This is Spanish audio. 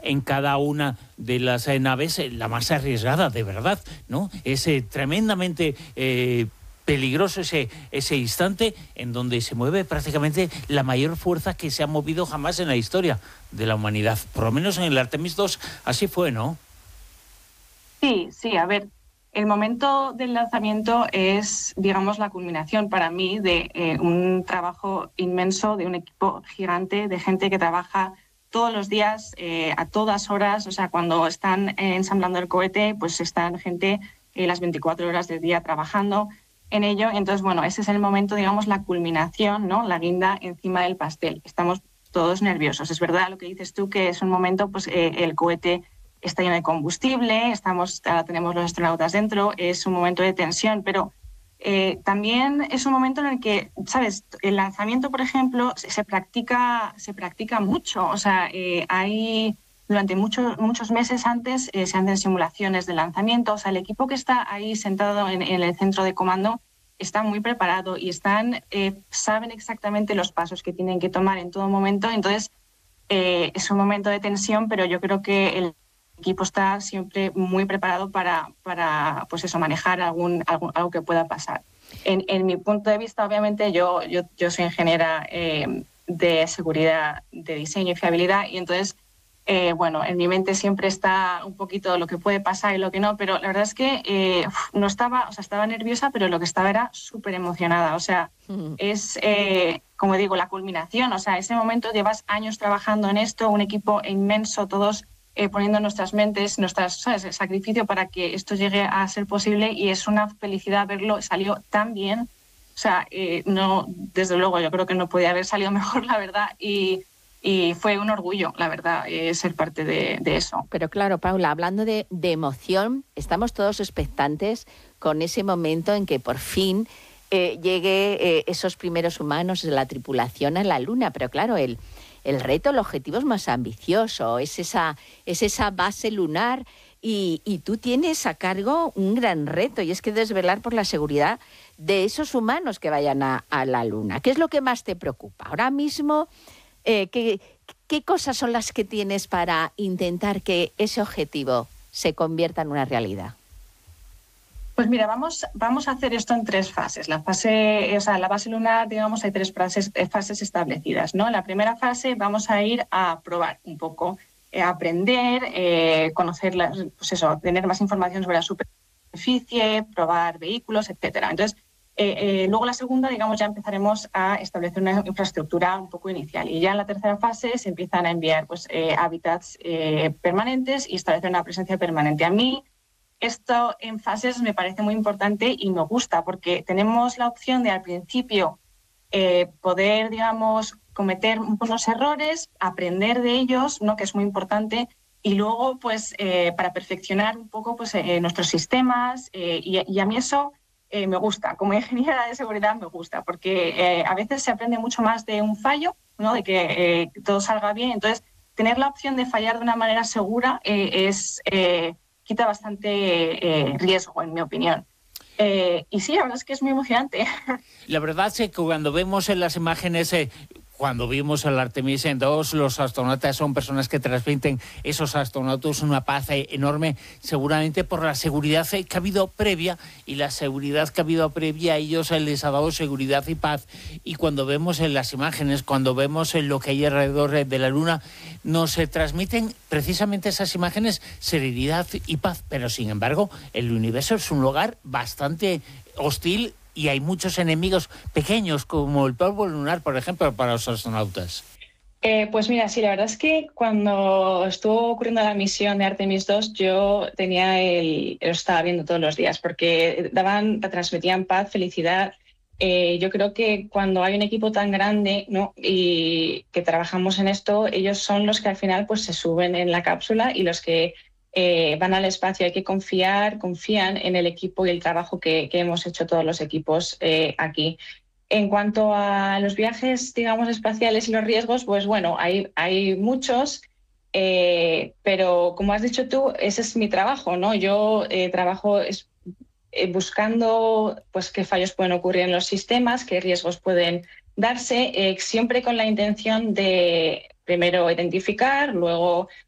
en cada una de las naves, la más arriesgada, de verdad, ¿no? Es tremendamente peligroso ese instante en donde se mueve prácticamente la mayor fuerza que se ha movido jamás en la historia de la humanidad. Por lo menos en el Artemis 2 así fue, ¿no? Sí, a ver, el momento del lanzamiento es, digamos, la culminación para mí de un trabajo inmenso, de un equipo gigante, de gente que trabaja todos los días, a todas horas. O sea, cuando están ensamblando el cohete, pues están gente las 24 horas del día trabajando en ello. Entonces, bueno, ese es el momento, digamos, la culminación, ¿no? La guinda encima del pastel. Estamos todos nerviosos. Es verdad lo que dices tú, que es un momento, pues el cohete está lleno de combustible, ahora tenemos los astronautas dentro, es un momento de tensión, pero también es un momento en el que, ¿sabes? El lanzamiento, por ejemplo, se practica mucho. O sea, durante muchos meses antes se hacen simulaciones de lanzamiento. O sea, el equipo que está ahí sentado en el centro de comando está muy preparado y saben exactamente los pasos que tienen que tomar en todo momento. Entonces, es un momento de tensión, pero yo creo que el equipo está siempre muy preparado para pues eso, manejar algo que pueda pasar. En mi punto de vista, obviamente, yo soy ingeniera de seguridad, de diseño y fiabilidad, y entonces, bueno, en mi mente siempre está un poquito lo que puede pasar y lo que no, pero la verdad es que estaba nerviosa, pero lo que estaba era súper emocionada. O sea, es, como digo, la culminación. O sea, ese momento, llevas años trabajando en esto, un equipo inmenso, todos poniendo nuestras mentes, ¿sabes?, el sacrificio para que esto llegue a ser posible, y es una felicidad verlo. Salió tan bien. O sea, no, desde luego, yo creo que no podía haber salido mejor, la verdad, y fue un orgullo, la verdad, ser parte de eso. Pero claro, Paula, hablando de emoción, estamos todos expectantes con ese momento en que por fin llegue esos primeros humanos de la tripulación a la Luna. Pero claro, el reto, el objetivo es más ambicioso, es esa base lunar, y tú tienes a cargo un gran reto, y es que desvelar por la seguridad de esos humanos que vayan a la Luna. ¿Qué es lo que más te preocupa ahora mismo? ¿Qué cosas son las que tienes para intentar que ese objetivo se convierta en una realidad? Pues mira, vamos a hacer esto en 3 fases. La base lunar, digamos, hay 3 fases establecidas, ¿no? En la primera fase vamos a ir a probar un poco, aprender, conocer, pues eso, tener más información sobre la superficie, probar vehículos, etcétera. Entonces, luego la segunda, digamos, ya empezaremos a establecer una infraestructura un poco inicial, y ya en la tercera fase se empiezan a enviar pues hábitats permanentes y establecer una presencia permanente. A mí esto en fases me parece muy importante y me gusta, porque tenemos la opción de al principio poder, digamos, cometer unos errores, aprender de ellos, ¿no?, que es muy importante, y luego pues para perfeccionar un poco pues nuestros sistemas, y a mí eso me gusta. Como ingeniera de seguridad me gusta, porque a veces se aprende mucho más de un fallo, ¿no?, de que todo salga bien. Entonces, tener la opción de fallar de una manera segura quita bastante riesgo, en mi opinión. Y sí, la verdad es que es muy emocionante. La verdad es que cuando vemos en las imágenes, cuando vimos el Artemis 2, los astronautas son personas que transmiten esos astronautas una paz enorme, seguramente por la seguridad que ha habido previa, y la seguridad que ha habido previa a ellos les ha dado seguridad y paz. Y cuando vemos en las imágenes, cuando vemos en lo que hay alrededor de la Luna, nos transmiten precisamente esas imágenes serenidad y paz. Pero sin embargo, el universo es un lugar bastante hostil, y hay muchos enemigos pequeños, como el polvo lunar, por ejemplo, para los astronautas. Pues mira, sí, la verdad es que cuando estuvo ocurriendo la misión de Artemis 2, yo lo estaba viendo todos los días, porque transmitían paz, felicidad. Yo creo que cuando hay un equipo tan grande, ¿no?, y que trabajamos en esto, ellos son los que al final pues se suben en la cápsula, y los que van al espacio. Hay que confían en el equipo y el trabajo que hemos hecho todos los equipos aquí. En cuanto a los viajes, digamos, espaciales y los riesgos, pues bueno, hay muchos, pero como has dicho tú, ese es mi trabajo, ¿no? Yo trabajo buscando pues qué fallos pueden ocurrir en los sistemas, qué riesgos pueden darse, siempre con la intención de primero identificar, luego